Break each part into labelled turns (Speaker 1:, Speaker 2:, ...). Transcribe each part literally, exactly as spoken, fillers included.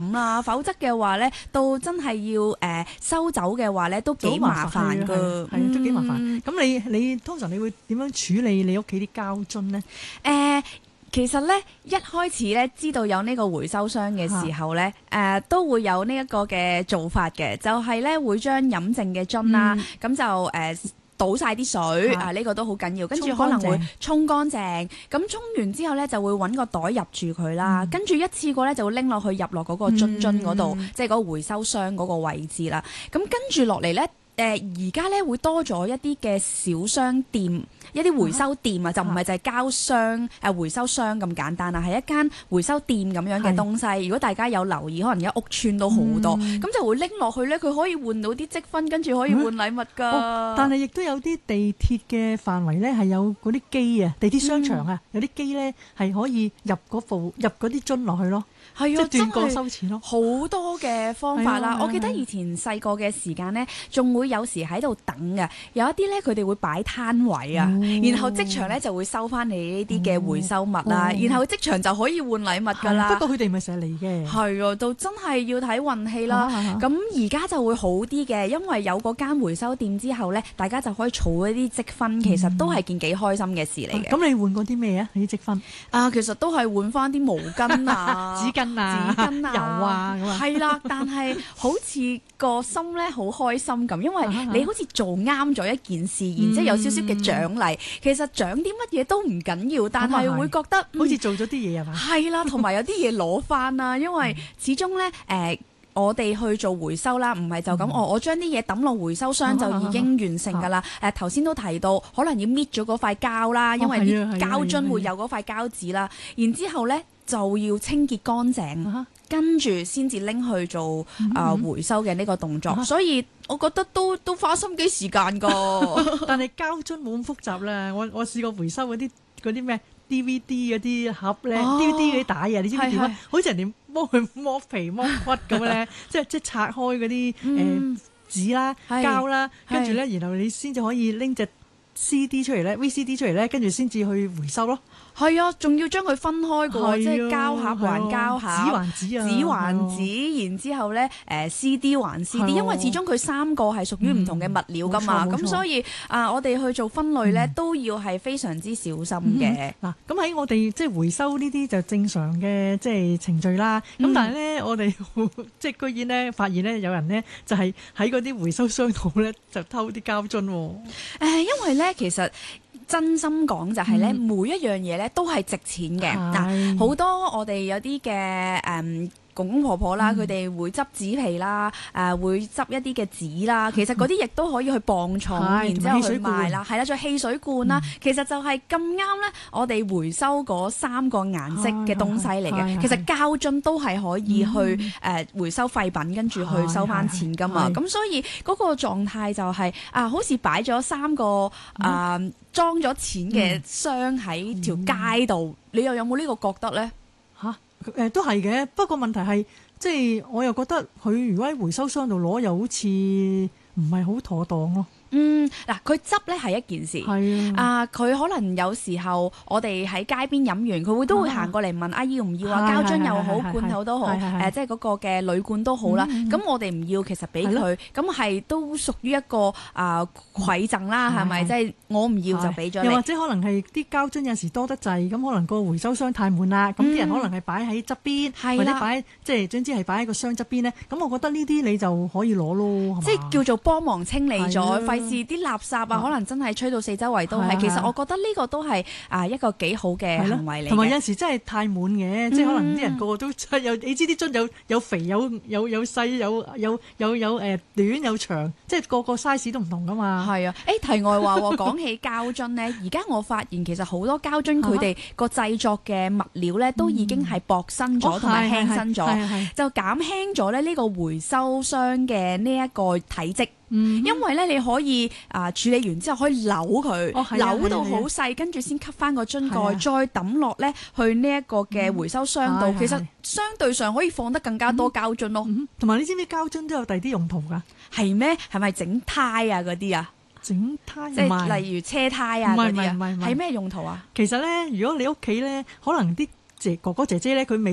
Speaker 1: 飲啦，否則嘅話咧，到真係要誒、呃、收走嘅話咧，都幾麻煩㗎，
Speaker 2: 係都幾麻煩。咁、嗯、你你通常你會點樣處理你屋企啲膠樽咧？誒、
Speaker 1: 呃。其實咧，一開始咧知道有呢個回收箱嘅時候咧，誒、呃、都會有呢一個嘅做法嘅，就係、是、咧會將飲剩嘅樽啦，咁、嗯、就誒、呃、倒晒啲水啊，呢、這個都好緊要。跟住可能會沖乾淨，咁沖完之後咧就會揾個袋入住佢啦，跟、嗯、住一次過咧就會拎落去入落嗰個樽樽嗰度，即係嗰個回收箱嗰個位置啦。咁跟住落嚟咧。誒而家咧會多咗一啲嘅小商店，一啲回收店啊，啊就唔係就係膠箱誒回收箱咁簡單啊，係一間回收店咁樣嘅東西。如果大家有留意，可能而家屋邨都好多，咁、嗯、就會拎落去咧，佢可以換到啲積分，跟住可以換禮物㗎、嗯哦。但係亦都有啲地鐵嘅範圍咧，係有嗰啲機啊，地鐵商場啊，嗯、有啲機咧係可以入嗰部入嗰啲樽落去咯。係啊，即係斷過收錢咯，好多嘅方法啦。我記得以前細個嘅時間咧，仲會有時喺度等嘅，有一啲咧佢哋會擺攤位啊、哦，然後即場咧就會收翻你呢啲嘅回收物啦、哦，然後即場就可以換禮物㗎啦。不過佢哋唔係成日嚟嘅。係啊，到真係要睇運氣啦。咁而家就會好啲嘅，因為有嗰間回收店之後咧，大家就可以儲一啲積分，其實都係件幾開心嘅事嚟嘅。咁、嗯啊、你換過啲咩啊？你啲積分啊，其實都係換翻啲毛巾啊、紙巾啊、紙巾啊、油啊咁啊。係啦，但係好似個心咧好開心咁，因為你好似做啱咗一件事，嗯、然之後有少少嘅獎勵。其實獎啲乜嘢都唔緊要，但係會覺得、嗯、好似做咗啲嘢係嘛？係啦，同埋有啲嘢攞翻啦，因為始終咧誒。呃我哋去做回收啦，唔係就咁、嗯、哦，我將啲嘢抌落回收箱就已經完成㗎啦。誒頭先都提到，可能要搣咗嗰塊膠啦，因為啲膠樽會有嗰塊膠紙啦。然之後咧就要清潔乾淨，啊、跟住先至拎去做啊、呃、回收嘅呢個動作。啊、所以我覺得都都花心機時間㗎。但係膠樽冇咁複雜啦，我我試過回收嗰啲嗰啲咩 D V D 嗰啲盒咧、啊、，D V D 嗰啲帶啊，你知唔知點啊？好似人哋幫佢剝皮剝骨咁咧，即係即係拆開嗰啲誒紙啦、膠啦，跟住咧，然後你先至可以拎隻 C D 出嚟咧 ，V C D 出嚟咧，跟住先至去回收咯。係啊，仲要將佢分開嘅喎，即係膠盒還膠盒，紙還紙啊，紙還紙，然之後咧誒 C D 還 C D，因為始終佢三個係屬於唔同嘅物料噶嘛，咁、嗯、所以啊、呃，我哋去做分類咧、嗯、都要係非常之小心嘅。嗱、嗯，咁喺我哋即係回收呢啲就正常嘅即係程序啦。咁、嗯、但係咧，我哋即係居然咧發現咧有人咧就係喺嗰啲回收箱度咧就偷啲膠樽。誒、呃，因為咧其實。真心講就係咧，每一樣嘢咧都係值錢嘅。嗱，好多我哋有啲嘅誒公公婆婆啦，佢、嗯、哋會執紙皮啦，誒、呃、會執一啲嘅紙啦。其實嗰啲亦都可以去磅重，然之後去賣啦。係啦，仲有汽水罐啦、嗯。其實就係咁啱咧，我哋回收嗰三個顏色嘅東西嚟嘅。其實膠樽都係可以去誒、呃、回收廢品，跟住去收翻錢噶嘛。咁所以嗰個狀態就係、是、啊，好似擺咗三個啊。呃裝咗錢嘅箱喺條街度、嗯，你又有冇呢個覺得咧？吓、啊，誒、呃、都係嘅。不過問題係，即係我又覺得佢如果喺回收箱度攞，又好似唔係好妥當咯。嗯，嗱，佢執咧係一件事，係啊，佢、呃、可能有時候我哋喺街邊飲完，佢會都會行過嚟問啊要唔要啊，膠樽又好，罐頭都好，誒即係嗰個嘅鋁罐都好啦。咁、嗯、我哋唔要，其實俾佢，咁係都屬於一個啊饋贈啦，係咪？即係、就是、我唔要就俾咗你。又或者可能係啲膠樽有時多得滯，咁可能個回收箱太滿啦，咁、嗯、啲人可能係擺喺側邊，或者擺即係總之係擺喺個箱側邊咧。咁我覺得呢啲你就可以攞咯，即係叫做幫忙清理咗。是啲垃圾啊，可能真係吹到四周圍都係。其實我覺得呢個都係啊一個幾好嘅行為嚟嘅。同埋有陣時真係太滿嘅、嗯，即係可能啲人個個都有，你知啲樽有有肥有有有細有有有有誒短有長，即係個個 size 都唔同噶嘛。係啊，誒題外話喎，講起膠樽咧，而家我發現其實好多膠樽佢哋個製作嘅物料咧都已經係薄身咗同埋輕身咗，就減輕咗咧呢個回收箱嘅呢一個體積。嗯、因為咧你可以啊、呃、處理完之後可以扭佢、哦，扭到好細，跟住先吸翻個樽蓋，再抌落咧去呢一個嘅回收箱度、嗯。其實相對上可以放得更加多膠樽咯。同、嗯、埋、嗯、你知唔知膠樽都有第二啲用途㗎？係咩？係咪整胎啊嗰啲啊？整胎即係例如車胎啊嗰啲啊？係咩用途啊？其實咧，如果你屋企咧，可能啲姐哥哥姐姐咧，佢未必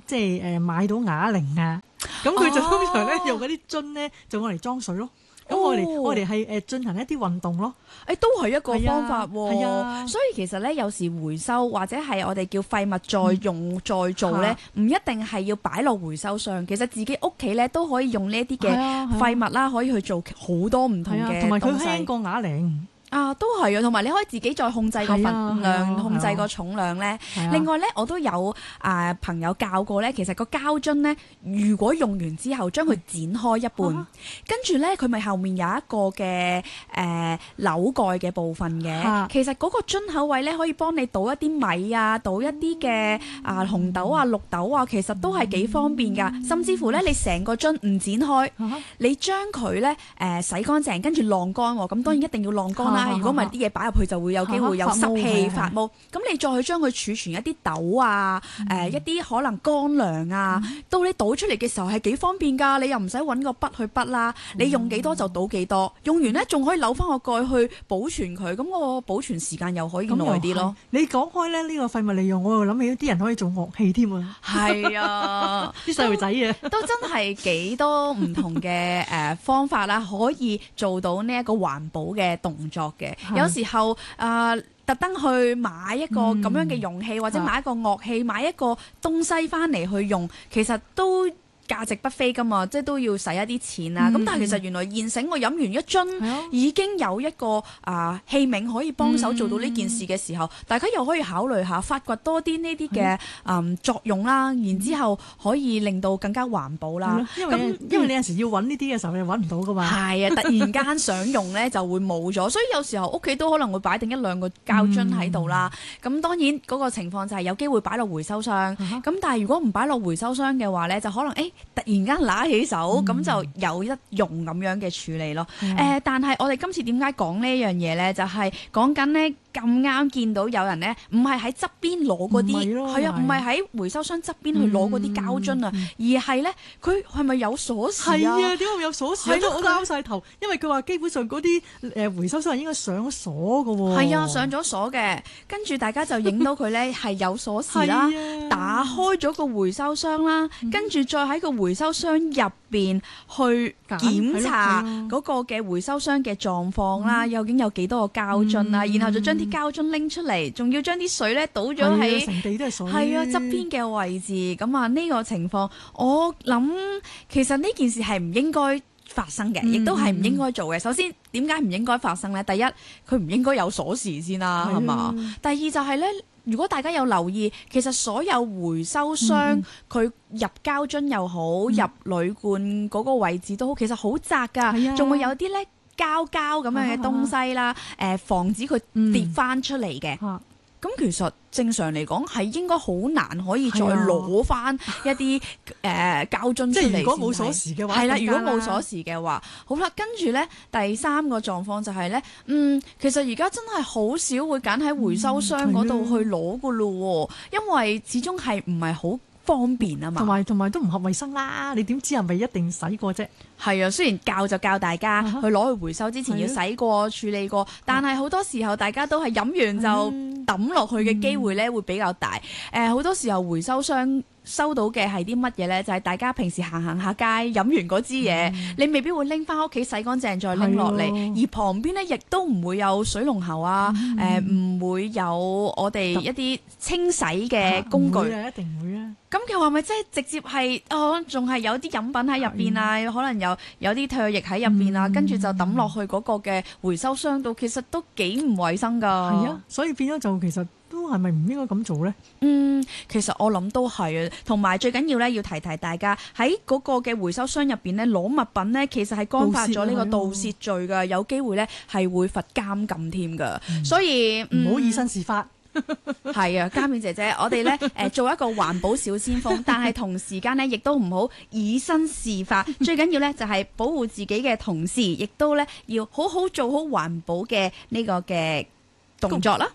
Speaker 2: 即係誒買到啞鈴啊，咁佢就通常咧
Speaker 1: 哦
Speaker 2: 用嗰啲樽咧就攞嚟裝水咯。咁我哋我哋係誒進行一啲運動咯。
Speaker 1: 誒都係一個方法喎，
Speaker 2: 係啊，
Speaker 1: 所以其實咧有時回收或者係我哋叫廢物再用、嗯、再做咧，唔一定係要擺落回收箱，其實自己屋企咧都可以用呢一啲嘅廢物啦，可以去做好多唔同嘅東西，
Speaker 2: 同埋佢輕過啞鈴。
Speaker 1: 啊，都係啊，同埋你可以自己再控制個份量，啊啊、控制個重量咧。啊、另外咧，我都有啊、呃、朋友教過咧，其實個膠樽咧，如果用完之後將佢剪開一半，啊、跟住咧佢咪後面有一個嘅誒、呃、扭蓋嘅部分嘅。啊、其實嗰個樽口位咧，可以幫你倒一啲米啊，倒一啲嘅啊紅豆啊、綠豆啊，其實都係幾方便㗎。嗯、甚至乎咧，你成個樽唔剪開，啊、你將佢咧誒洗乾淨，跟住晾乾喎。咁當然一定要晾乾啦。如果唔係啲嘢擺入去就會有機會有濕氣發毛，咁你再去將佢儲存一啲豆啊，誒、呃、一啲可能乾糧啊，嗯、到你倒出嚟嘅時候係幾方便㗎，你又唔使揾個筆去筆啦，你用幾多就倒幾多，用完呢仲可以扭翻個蓋去保存佢，咁個保存時間又可以耐啲咯。
Speaker 2: 你講開咧呢個廢物利用，我又諗起啲人可以做樂器添啊！係
Speaker 1: 啊，
Speaker 2: 啲細路仔啊，
Speaker 1: 都真係幾多唔同嘅誒方法啦，可以做到呢一個環保嘅動作嘅。有時候啊、呃，特登去買一個咁樣嘅容器，嗯、或者買一個樂器，買一個東西翻嚟去用，其實都價值不菲噶嘛，即係都要使一啲錢啊！咁、嗯、但係其實原來現成我飲完一樽，嗯、已經有一個啊、呃、器皿可以幫手做到呢件事嘅時候，嗯、大家又可以考慮下發掘多啲呢啲嘅誒作用啦，然之後可以令到更加環保啦。
Speaker 2: 嗯、因為咁因為你有時要揾呢啲嘅時候，你揾唔到噶嘛。
Speaker 1: 係啊，突然間想用咧就會冇咗，所以有時候屋企都可能會擺定一兩個膠樽喺度啦。咁、嗯、當然嗰個情況就係有機會擺落回收箱。咁、嗯、但係如果唔擺落回收箱嘅話咧，就可能誒。欸突然間揦起手，咁、嗯、就有一用咁樣嘅處理咯。誒、嗯呃，但係我哋今次點解講呢樣嘢咧？就係講緊咧咁啱見到有人咧，唔係喺側邊攞嗰啲，係啊，唔係喺回收箱側邊去攞嗰啲膠樽啊，嗯、而係咧佢係咪有鎖匙啊？
Speaker 2: 係啊，點解會有鎖匙？我拗晒頭，因為佢話基本上嗰啲誒回收箱應該上咗鎖㗎喎。係啊，
Speaker 1: 上咗鎖嘅，跟住大家就影到佢咧係有鎖匙啦，啊、打開咗個回收箱啦，嗯、跟住再喺個回收箱入邊去檢查嗰個嘅回收箱嘅狀況啦，究竟有幾多個膠樽啊？嗯、然後就將啲膠樽拎出嚟，仲要將啲水咧倒咗喺
Speaker 2: 成地都係水，
Speaker 1: 係啊側邊嘅位置。咁啊呢個情況，我諗其實呢件事係唔應該發生嘅，亦都係唔應該做嘅。首先，點解唔應該發生呢？第一，佢唔應該有鎖匙先啦，係嘛？第二就係咧。如果大家有留意，其實所有回收箱佢、嗯、入膠樽又好，嗯、入鋁罐嗰個位置都好，其實好窄㗎，仲、啊、會有啲咧膠膠咁樣嘅東西啦，誒、啊呃、防止佢跌翻出嚟嘅。咁、嗯、其實正常嚟講係應該好難可以再攞翻一啲誒、呃、膠樽出嚟。即係如果冇鎖匙嘅話，係啦，如果冇鎖匙嘅話，好啦，跟住咧第三個狀況就係、是、咧，嗯，其實而家真係好少會揀喺回收箱嗰度去攞噶咯，嗯、因為始終係唔係好方便啊嘛，
Speaker 2: 同埋同埋都唔合衞生啦。你點知係咪一定洗過啫？
Speaker 1: 係啊，雖然教就教大家去攞去回收之前要洗過、處理過，但係好多時候大家都係飲完就抌落去嘅機會咧會比較大。誒，好多時候回收箱收到嘅係啲乜嘢咧？就係大家平時行行下街飲完嗰支嘢，你未必會拎翻屋企洗乾淨再拎落嚟，而旁邊咧亦都唔會有水龍喉啊，誒唔會有我哋一啲清洗嘅工具。
Speaker 2: 一定唔會啊！
Speaker 1: 咁佢話咪即係直接係哦，仲係有啲飲品喺入邊啊，可能有有啲唾液喺入邊啊，跟住就抌落去嗰個嘅回收箱度，其實都幾唔衞生㗎。
Speaker 2: 係啊，所以變咗就其實都係咪唔應該咁做咧？
Speaker 1: 嗯，其實我諗都係啊，同埋最緊要咧要提提大家喺嗰個嘅回收箱入邊咧攞物品咧，其實係干犯咗呢個盜竊罪㗎，有機會咧係會罰監禁添㗎，嗯、所以
Speaker 2: 唔好以身試法。
Speaker 1: 係啊，嘉冕姐姐，我哋咧誒做一個環保小先鋒，但係同時間咧亦都唔好以身試法。最緊要咧就係保護自己嘅同時，亦都咧要好好做好環保嘅呢個嘅動作啦。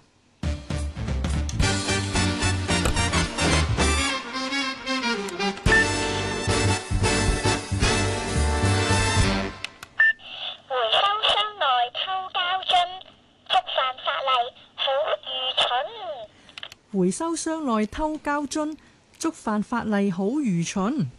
Speaker 2: 回收箱內偷膠樽， 觸犯法例好愚蠢。